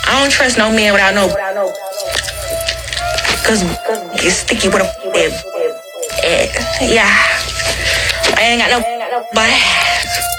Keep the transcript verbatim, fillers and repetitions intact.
I don't trust no man without no, cause it's sticky with a yeah. I ain't got no, but